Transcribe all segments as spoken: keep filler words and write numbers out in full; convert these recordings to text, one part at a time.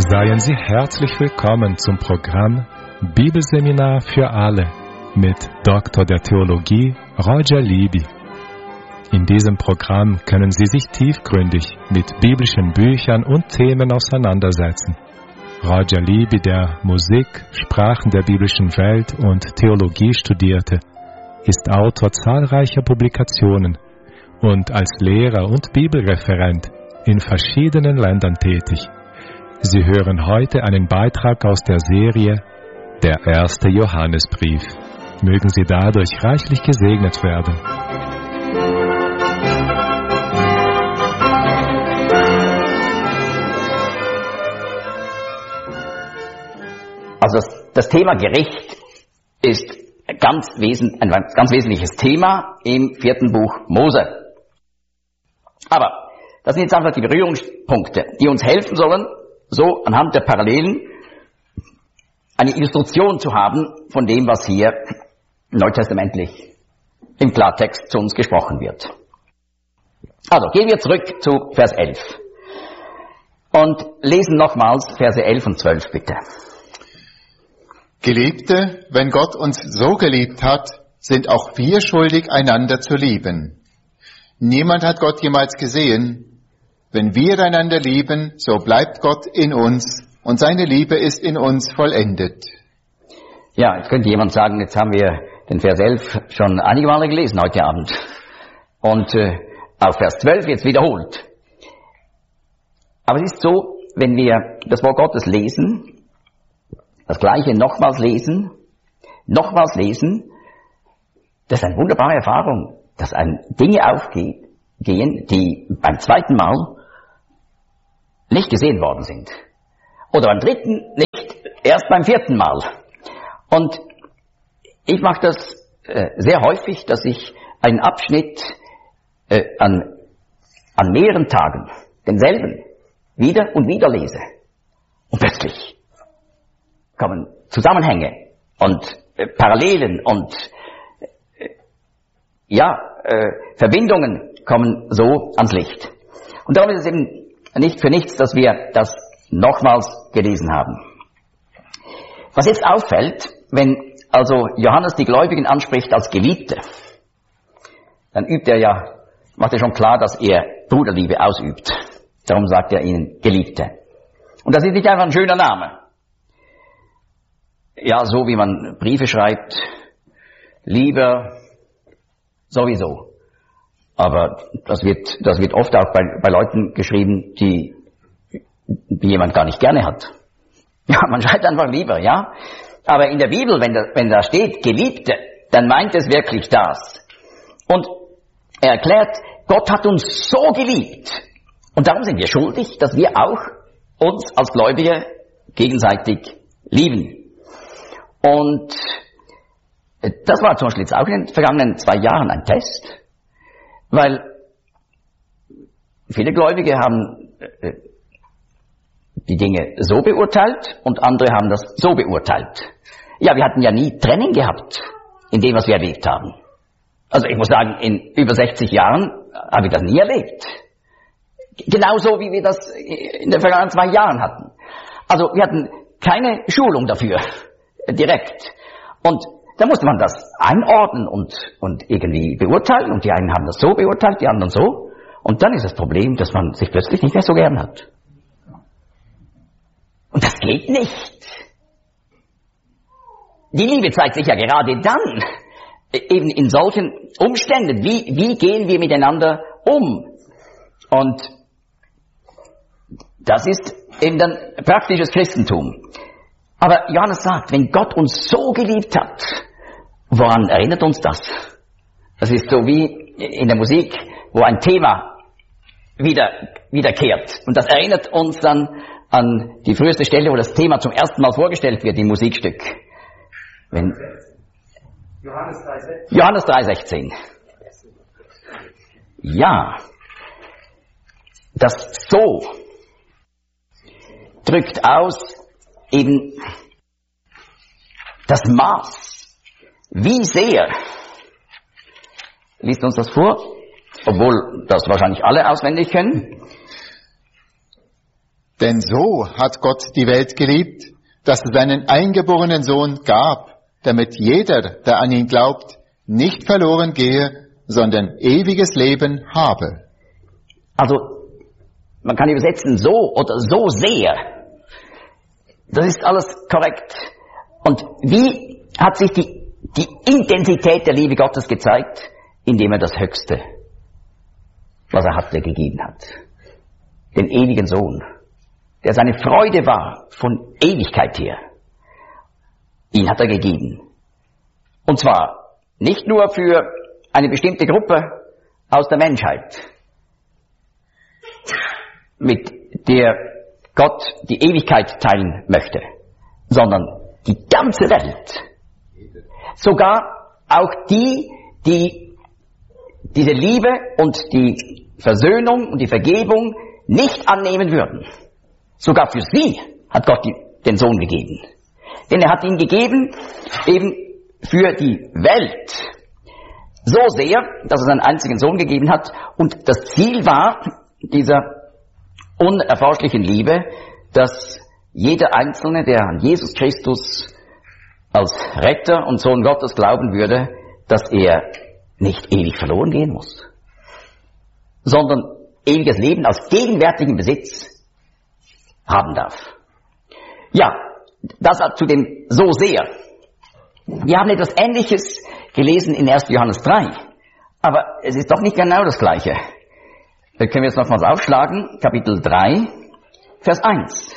Seien Sie herzlich willkommen zum Programm Bibelseminar für alle mit Doktor der Theologie Roger Libby. In diesem Programm können Sie sich tiefgründig mit biblischen Büchern und Themen auseinandersetzen. Roger Libby, der Musik, Sprachen der biblischen Welt und Theologie studierte, ist Autor zahlreicher Publikationen und als Lehrer und Bibelreferent in verschiedenen Ländern tätig. Sie hören heute einen Beitrag aus der Serie Der erste Johannesbrief. Mögen Sie dadurch reichlich gesegnet werden. Also das, das Thema Gericht ist ganz wesen, ein ganz wesentliches Thema im vierten Buch Mose. Aber das sind jetzt einfach die Berührungspunkte, die uns helfen sollen, so anhand der Parallelen eine Illustration zu haben von dem, was hier neutestamentlich im Klartext zu uns gesprochen wird. Also gehen wir zurück zu Vers elf und lesen nochmals Verse elf und zwölf bitte. Geliebte, wenn Gott uns so geliebt hat, sind auch wir schuldig, einander zu lieben. Niemand hat Gott jemals gesehen. Wenn wir einander lieben, so bleibt Gott in uns und seine Liebe ist in uns vollendet. Ja, jetzt könnte jemand sagen, jetzt haben wir den Vers elf schon einige Male gelesen heute Abend und äh, auch Vers zwölf jetzt wiederholt. Aber es ist so, wenn wir das Wort Gottes lesen, das Gleiche nochmals lesen, nochmals lesen, das ist eine wunderbare Erfahrung, dass einem Dinge aufgehen, die beim zweiten Mal nicht gesehen worden sind. Oder beim dritten nicht, erst beim vierten Mal. Und ich mache das äh, sehr häufig, dass ich einen Abschnitt äh, an, an mehreren Tagen, denselben, wieder und wieder lese. Und plötzlich kommen Zusammenhänge und äh, Parallelen und äh, ja, äh, Verbindungen kommen so ans Licht. Und darum ist es eben nicht für nichts, dass wir das nochmals gelesen haben. Was jetzt auffällt, wenn also Johannes die Gläubigen anspricht als Geliebte, dann übt er ja, macht er schon klar, dass er Bruderliebe ausübt. Darum sagt er ihnen Geliebte. Und das ist nicht einfach ein schöner Name. Ja, so wie man Briefe schreibt, lieber sowieso. Aber das wird, das wird oft auch bei, bei Leuten geschrieben, die, die jemand gar nicht gerne hat. Ja, man schreibt einfach lieber, ja. Aber in der Bibel, wenn da, wenn da steht Geliebte, dann meint es wirklich das. Und er erklärt, Gott hat uns so geliebt. Und darum sind wir schuldig, dass wir auch uns als Gläubige gegenseitig lieben. Und das war zum Beispiel jetzt auch in den vergangenen zwei Jahren ein Test, weil viele Gläubige haben äh, die Dinge so beurteilt und andere haben das so beurteilt. Ja, wir hatten ja nie Trennung gehabt in dem, was wir erlebt haben. Also ich muss sagen, in über sechzig Jahren habe ich das nie erlebt. Genauso wie wir das in den vergangenen zwei Jahren hatten. Also wir hatten keine Schulung dafür. Direkt. Und da musste man das einordnen und, und irgendwie beurteilen. Und die einen haben das so beurteilt, die anderen so. Und dann ist das Problem, dass man sich plötzlich nicht mehr so gern hat. Und das geht nicht. Die Liebe zeigt sich ja gerade dann, eben in solchen Umständen. Wie, wie gehen wir miteinander um? Und das ist eben dann praktisches Christentum. Aber Johannes sagt, wenn Gott uns so geliebt hat, woran erinnert uns das? Das ist so wie in der Musik, wo ein Thema wieder, wiederkehrt. Und das erinnert uns dann an die früheste Stelle, wo das Thema zum ersten Mal vorgestellt wird im Musikstück. Wenn Johannes drei sechzehn. Ja, das so drückt aus, eben das Maß, wie sehr, liest uns das vor, obwohl das wahrscheinlich alle auswendig können, Denn so hat Gott die Welt geliebt, dass es seinen eingeborenen Sohn gab, damit jeder, der an ihn glaubt, nicht verloren gehe, sondern ewiges Leben habe. Also, man kann übersetzen so oder so sehr. Das ist alles korrekt. Und wie hat sich die, die Intensität der Liebe Gottes gezeigt? Indem er das Höchste, was er hatte, gegeben hat. Den ewigen Sohn, der seine Freude war von Ewigkeit her. Ihn hat er gegeben. Und zwar nicht nur für eine bestimmte Gruppe aus der Menschheit, mit der Gott die Ewigkeit teilen möchte, sondern die ganze Welt. Sogar auch die, die diese Liebe und die Versöhnung und die Vergebung nicht annehmen würden. Sogar für sie hat Gott den Sohn gegeben. Denn er hat ihn gegeben eben für die Welt. So sehr, dass er seinen einzigen Sohn gegeben hat. Und das Ziel war dieser unerforschlichen Liebe, dass jeder Einzelne, der an Jesus Christus als Retter und Sohn Gottes glauben würde, dass er nicht ewig verloren gehen muss, sondern ewiges Leben aus gegenwärtigem Besitz haben darf. Ja, das zu dem so sehr. Wir haben etwas Ähnliches gelesen in erster Johannes drei, aber es ist doch nicht genau das Gleiche. Da können wir jetzt nochmals aufschlagen, Kapitel drei, Vers eins.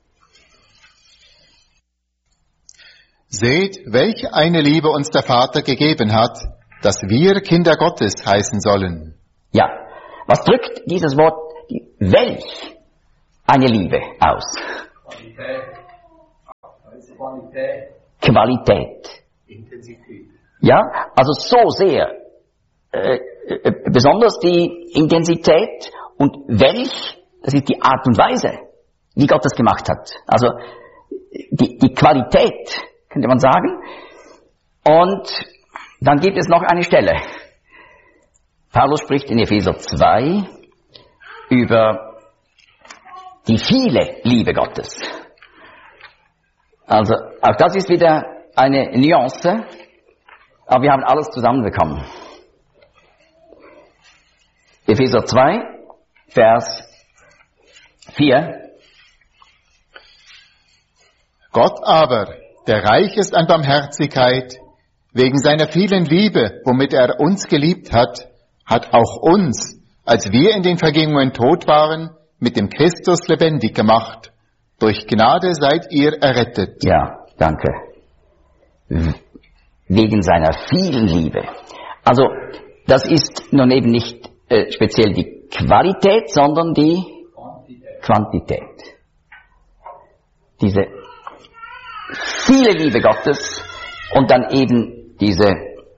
Seht, welch eine Liebe uns der Vater gegeben hat, dass wir Kinder Gottes heißen sollen. Ja, was drückt dieses Wort welch eine Liebe aus? Qualität. Qualität. Intensität. Ja, also so sehr, äh, äh, besonders die Intensität und welch, das ist die Art und Weise, wie Gott das gemacht hat. Also die, die Qualität, könnte man sagen. Und dann gibt es noch eine Stelle. Paulus spricht in Epheser zwei über die viele Liebe Gottes. Also auch das ist wieder eine Nuance, aber wir haben alles zusammenbekommen. Epheser zwei, Vers vier. Gott aber, der reich ist an Barmherzigkeit, wegen seiner vielen Liebe, womit er uns geliebt hat, hat auch uns, als wir in den Vergehungen tot waren, mit dem Christus lebendig gemacht. Durch Gnade seid ihr errettet. Ja, danke. Wegen seiner vielen Liebe. Also, das ist nun eben nicht äh, speziell die Qualität, sondern die Quantität. Quantität. Diese viele Liebe Gottes und dann eben diese,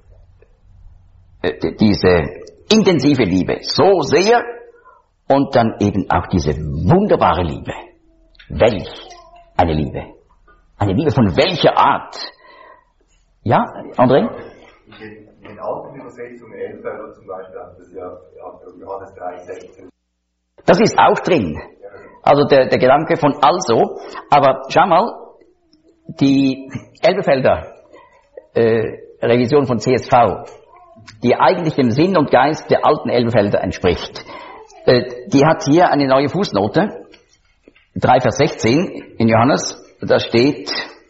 äh, diese intensive Liebe. So sehr und dann eben auch diese wunderbare Liebe. Welch eine Liebe. Eine Liebe von welcher Art? Ja, André? In den, in den alten Übersetzungen, Elberfelder zum Beispiel, hat das ja Johannes drei sechzehn. Das ist auch drin. Also der, der Gedanke von also. Aber schau mal, die Elberfelder äh, Revision von C S V, die eigentlich dem Sinn und Geist der alten Elberfelder entspricht, äh, die hat hier eine neue Fußnote. drei Vers sechzehn in Johannes, da steht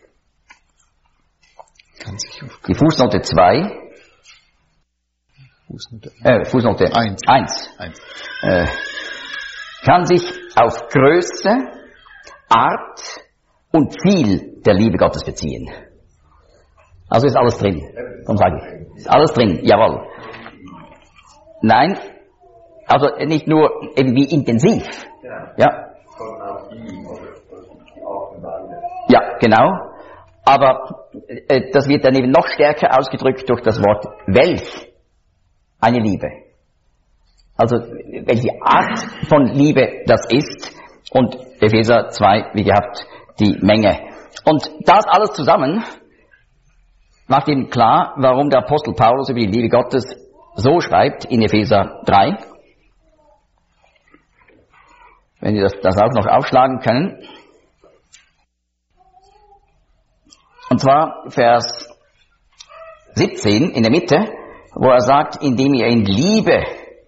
die Fußnote zwei, Fußnote, äh, Fußnote eins, eins. Äh, kann sich auf Größe, Art und Ziel der Liebe Gottes beziehen. Also ist alles drin. Darum sage ich. Ist alles drin, jawohl. Nein, also nicht nur eben wie intensiv. Ja. Ja, genau. Aber äh, das wird dann eben noch stärker ausgedrückt durch das Wort welch eine Liebe. Also welche Art von Liebe das ist. Und Epheser zwei, wie gehabt, die Menge. Und das alles zusammen macht eben klar, warum der Apostel Paulus über die Liebe Gottes so schreibt in Epheser drei. wenn Sie das, das auch noch aufschlagen können. Und zwar Vers siebzehn in der Mitte, wo er sagt, indem ihr in Liebe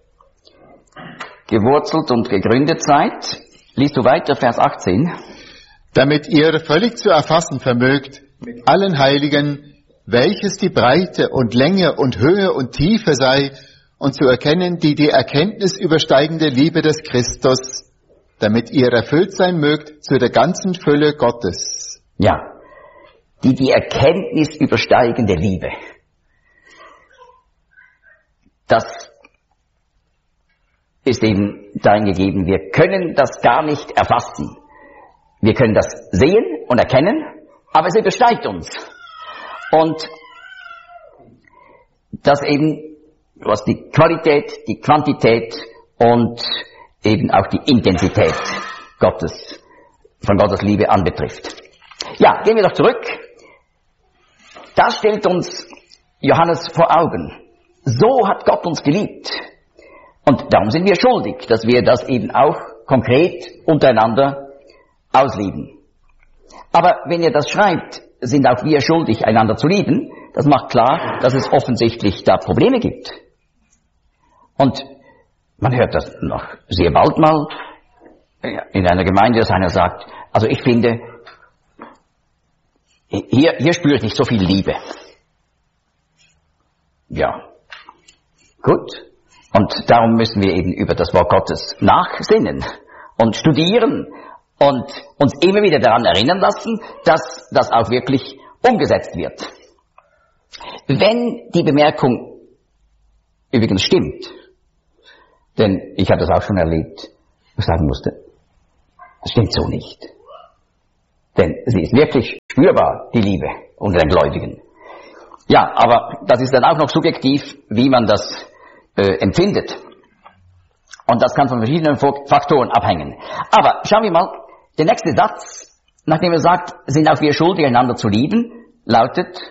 gewurzelt und gegründet seid. Liest du weiter, Vers achtzehn. Damit ihr völlig zu erfassen vermögt, mit allen Heiligen, welches die Breite und Länge und Höhe und Tiefe sei, und zu erkennen die die Erkenntnis übersteigende Liebe des Christus, damit ihr erfüllt sein mögt zu der ganzen Fülle Gottes. Ja, die die Erkenntnis übersteigende Liebe. Das ist eben darin gegeben, wir können das gar nicht erfassen. Wir können das sehen und erkennen, aber es übersteigt uns. Und das eben, was die Qualität, die Quantität und eben auch die Intensität Gottes, von Gottes Liebe anbetrifft. Ja, gehen wir doch zurück. Das stellt uns Johannes vor Augen. So hat Gott uns geliebt. Und darum sind wir schuldig, dass wir das eben auch konkret untereinander ausleben. Aber wenn ihr das schreibt, sind auch wir schuldig, einander zu lieben. Das macht klar, dass es offensichtlich da Probleme gibt. Und man hört das noch sehr bald mal in einer Gemeinde, dass einer sagt, also ich finde, hier, hier spüre ich nicht so viel Liebe. Ja, gut. Und darum müssen wir eben über das Wort Gottes nachsinnen und studieren und uns immer wieder daran erinnern lassen, dass das auch wirklich umgesetzt wird. Wenn die Bemerkung übrigens stimmt, denn ich habe das auch schon erlebt, ich sagen musste, das stimmt so nicht. Denn sie ist wirklich spürbar, die Liebe unter den Gläubigen. Ja, aber das ist dann auch noch subjektiv, wie man das äh, empfindet. Und das kann von verschiedenen Faktoren abhängen. Aber schauen wir mal, der nächste Satz, nachdem er sagt, sind auch wir schuldig, einander zu lieben, lautet,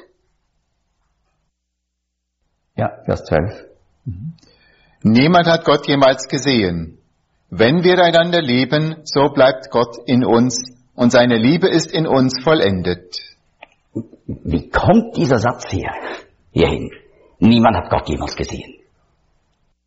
ja, Vers zwölf. Niemand hat Gott jemals gesehen. Wenn wir einander lieben, so bleibt Gott in uns und seine Liebe ist in uns vollendet. Wie kommt dieser Satz hier, hierhin? Niemand hat Gott jemals gesehen.